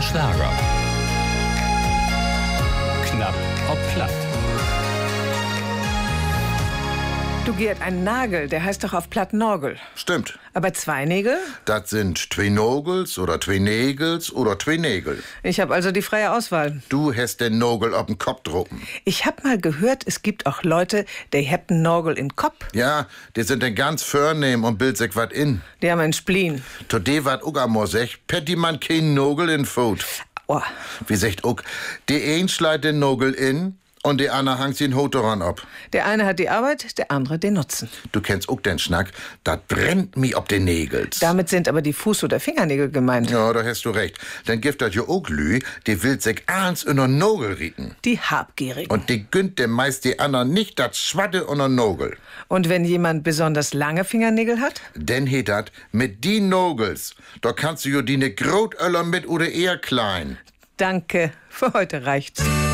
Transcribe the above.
Schlager. Knapp ob platt. Du, Gerd, ein Nagel, der heißt doch auf Platt Norgel. Stimmt. Aber zwei Nägel? Das sind zwei Nogels oder zwei Nägels oder zwei Nägel. Ich habe also die freie Auswahl. Du hast den Nogel auf den Kopf drucken. Ich hab mal gehört, es gibt auch Leute, die hätten Norgel in Kopf. Ja, die sind denn ganz förnehm und bild sich wat in. Die haben einen Spleen. Tode wat ook amor sech, petti man kein Nogel in Foot. Oh. Wie sagt ook, die ein schleit den Nogel in und die andere hangt sie in Hoteron ab. Der eine hat die Arbeit, der andere den Nutzen. Du kennst ook den Schnack, dat brennt mi ob den Nägels. Damit sind aber die Fuß- oder Fingernägel gemeint. Ja, da hast du recht. Dann gibt dat jo ook Lü, die will sich eins in den Nogel rieten. Die Habgierigen. Und die gönnt dem meist die anderen nicht dat Schwadde und den Nogel. Und wenn jemand besonders lange Fingernägel hat? Denn he dat, mit die Nogels, da kannst du jo die ne Grotöller mit oder eher klein. Danke, für heute reicht's.